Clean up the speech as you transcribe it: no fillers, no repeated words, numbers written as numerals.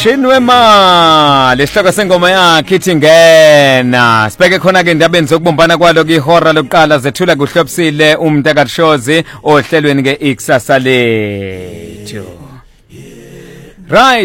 Shinwe ma lesihloko sengoma yakhe ithi ngena sibeke khona ke indabeni zokubumbana kwalo kwihora lokuqala zethula kuhlobisile umntaka Shozi ohlelweni ke ikusasa lethu right.